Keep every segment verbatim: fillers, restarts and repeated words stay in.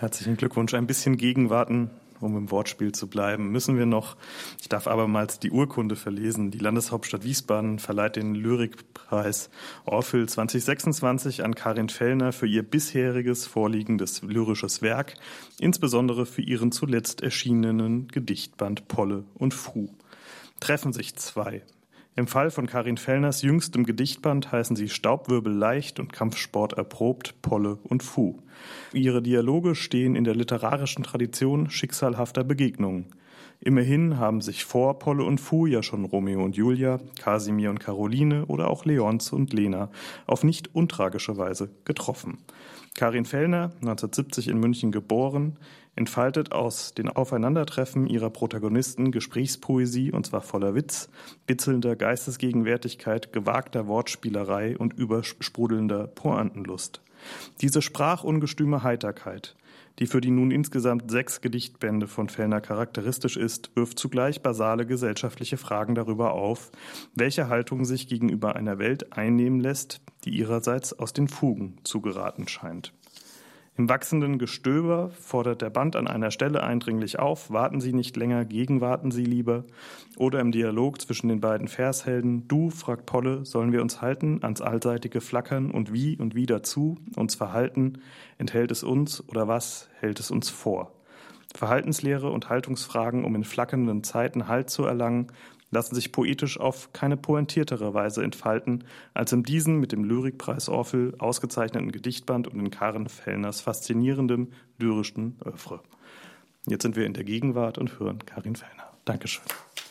Herzlichen Glückwunsch. Ein bisschen Gegenwarten, um im Wortspiel zu bleiben, müssen wir noch. Ich darf abermals die Urkunde verlesen. Die Landeshauptstadt Wiesbaden verleiht den Lyrikpreis Orphel zwanzig sechsundzwanzig an Karin Fellner für ihr bisheriges vorliegendes lyrisches Werk, insbesondere für ihren zuletzt erschienenen Gedichtband Polle und Fu. Treffen sich zwei. Im Fall von Karin Fellners jüngstem Gedichtband heißen sie Staubwirbel leicht und Kampfsport erprobt, Polle und Fu. Ihre Dialoge stehen in der literarischen Tradition schicksalhafter Begegnungen. Immerhin haben sich vor Polle und Fu ja schon Romeo und Julia, Kasimir und Caroline oder auch Leonz und Lena auf nicht untragische Weise getroffen. Karin Fellner, neunzehnhundertsiebzig in München geboren, entfaltet aus den Aufeinandertreffen ihrer Protagonisten Gesprächspoesie, und zwar voller Witz, bitzelnder Geistesgegenwärtigkeit, gewagter Wortspielerei und übersprudelnder Pointenlust. Diese sprachungestüme Heiterkeit, die für die nun insgesamt sechs Gedichtbände von Fellner charakteristisch ist, wirft zugleich basale gesellschaftliche Fragen darüber auf, welche Haltung sich gegenüber einer Welt einnehmen lässt, die ihrerseits aus den Fugen zu geraten scheint. Im wachsenden Gestöber fordert der Band an einer Stelle eindringlich auf, warten Sie nicht länger, gegenwarten Sie lieber. Oder im Dialog zwischen den beiden Vershelden, du, fragt Polle, sollen wir uns halten, ans allseitige Flackern und wie und wie dazu, uns verhalten, enthält es uns oder was hält es uns vor? Verhaltenslehre und Haltungsfragen, um in flackernden Zeiten Halt zu erlangen, lassen sich poetisch auf keine pointiertere Weise entfalten, als in diesem mit dem Lyrikpreis Orphel ausgezeichneten Gedichtband und in Karin Fellners faszinierendem lyrischen Oeuvre. Jetzt sind wir in der Gegenwart und hören Karin Fellner. Dankeschön.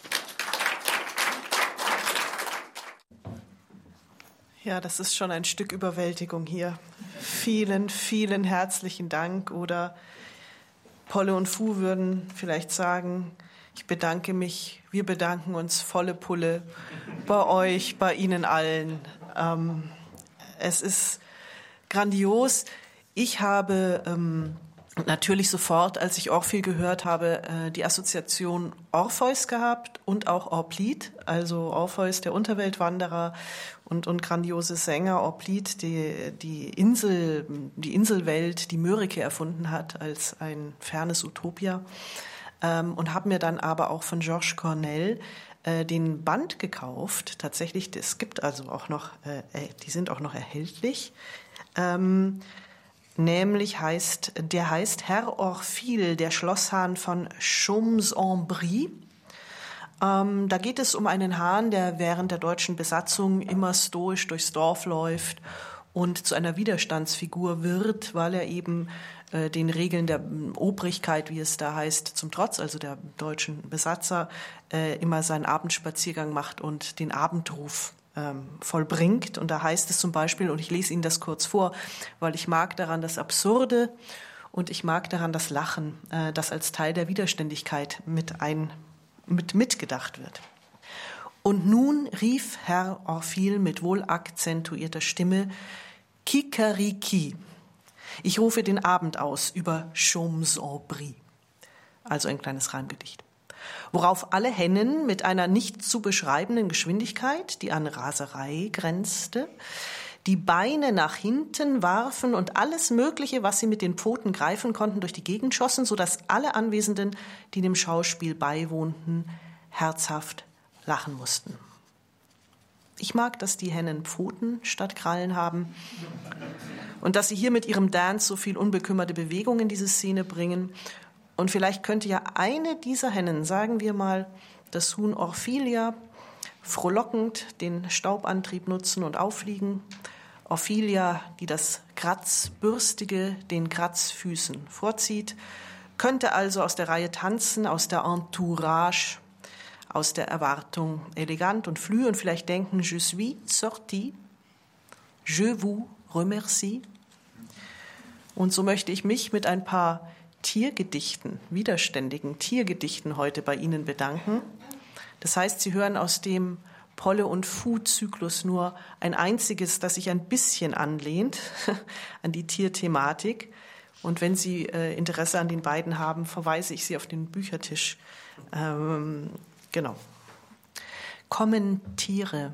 Ja, das ist schon ein Stück Überwältigung hier. Vielen, vielen herzlichen Dank. Oder Polle und Fu würden vielleicht sagen, ich bedanke mich, wir bedanken uns volle Pulle bei euch, bei Ihnen allen. Ähm, es ist grandios. Ich habe ähm, natürlich sofort, als ich Orphel gehört habe, äh, die Assoziation Orpheus gehabt und auch Orplied, also Orpheus, der Unterweltwanderer und, und grandiose Sänger, Orplied, die, die Insel, die Inselwelt, die Mörike erfunden hat als ein fernes Utopia. Ähm, und habe mir dann aber auch von Georges Cornell äh, den Band gekauft. Tatsächlich, es gibt also auch noch, äh, die sind auch noch erhältlich. Ähm, nämlich heißt, der heißt Herr Orphil, der Schlosshahn von Chaumes-en-Brie. Ähm, da geht es um einen Hahn, der während der deutschen Besatzung immer stoisch durchs Dorf läuft und zu einer Widerstandsfigur wird, weil er eben äh, den Regeln der Obrigkeit, wie es da heißt, zum Trotz, also der deutschen Besatzer, äh, immer seinen Abendspaziergang macht und den Abendruf ähm, vollbringt. Und da heißt es zum Beispiel, und ich lese Ihnen das kurz vor, weil ich mag daran das Absurde und ich mag daran das Lachen, äh, das als Teil der Widerständigkeit mit, ein, mit mitgedacht wird. Und nun rief Herr Orphil mit wohl akzentuierter Stimme Kikeriki. Ich rufe den Abend aus über Chaumes-en-Brie. Also ein kleines Reimgedicht. Worauf alle Hennen mit einer nicht zu beschreibenden Geschwindigkeit, die an Raserei grenzte, die Beine nach hinten warfen und alles Mögliche, was sie mit den Pfoten greifen konnten, durch die Gegend schossen, sodass alle Anwesenden, die dem Schauspiel beiwohnten, herzhaft lachen mussten. Ich mag, dass die Hennen Pfoten statt Krallen haben und dass sie hier mit ihrem Dance so viel unbekümmerte Bewegung in diese Szene bringen. Und vielleicht könnte ja eine dieser Hennen, sagen wir mal das Huhn Orphilia, frohlockend den Staubantrieb nutzen und auffliegen. Orphilia, die das Kratzbürstige den Kratzfüßen vorzieht, könnte also aus der Reihe tanzen, aus der Entourage, aus der Erwartung elegant und flü und vielleicht denken, je suis sorti, je vous remercie. Und so möchte ich mich mit ein paar Tiergedichten, widerständigen Tiergedichten heute bei Ihnen bedanken. Das heißt, Sie hören aus dem Polle- und Fu-Zyklus nur ein einziges, das sich ein bisschen anlehnt an die Tierthematik. Und wenn Sie äh, Interesse an den beiden haben, verweise ich Sie auf den Büchertisch. Ähm, Genau. Kommen Tiere.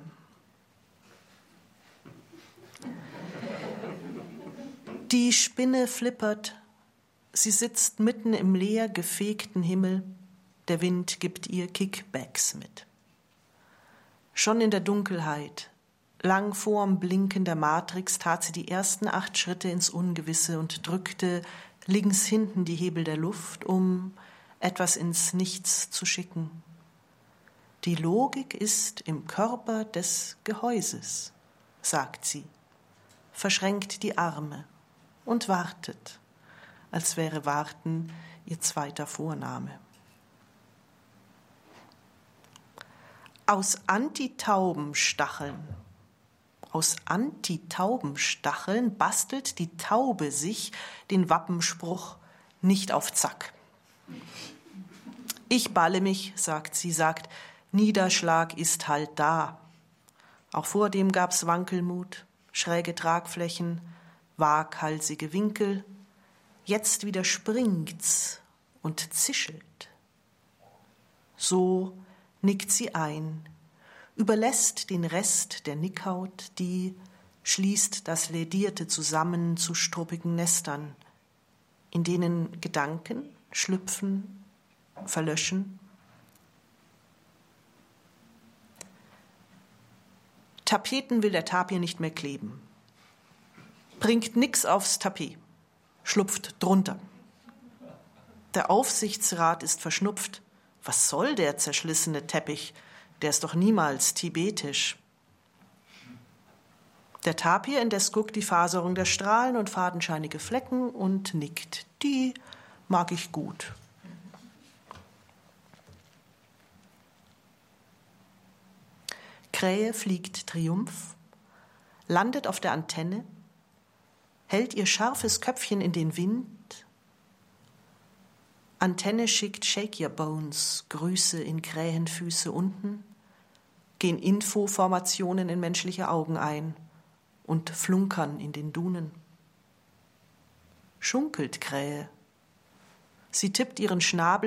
Die Spinne flippert, Sie sitzt mitten im leer gefegten Himmel, der Wind gibt ihr Kickbacks mit. Schon in der Dunkelheit, lang vorm Blinken der Matrix, tat sie die ersten acht Schritte ins Ungewisse und drückte links hinten die Hebel der Luft, um etwas ins Nichts zu schicken. Die Logik ist im Körper des Gehäuses, sagt sie, verschränkt die Arme und wartet, als wäre Warten ihr zweiter Vorname. Aus Antitaubenstacheln, aus Antitaubenstacheln bastelt die Taube sich den Wappenspruch nicht auf Zack. Ich balle mich, sagt sie, sagt, Niederschlag ist halt da. Auch vor dem gab's Wankelmut, schräge Tragflächen, waghalsige Winkel. Jetzt wieder springt's und zischelt. So nickt sie ein, überlässt den Rest der Nickhaut, die schließt das Lädierte zusammen zu struppigen Nestern, in denen Gedanken schlüpfen, verlöschen. Tapeten will der Tapir nicht mehr kleben. Bringt nix aufs Tapet, schlupft drunter. Der Aufsichtsrat ist verschnupft. Was soll der zerschlissene Teppich? Der ist doch niemals tibetisch. Der Tapir indes guckt die Faserung der Strahlen und fadenscheinige Flecken und nickt. Die mag ich gut. Krähe fliegt Triumph, landet auf der Antenne, hält ihr scharfes Köpfchen in den Wind. Antenne schickt Shake Your Bones, Grüße in Krähenfüße unten, gehen Infoformationen in menschliche Augen ein und flunkern in den Dunen. Schunkelt Krähe. Sie tippt ihren Schnabel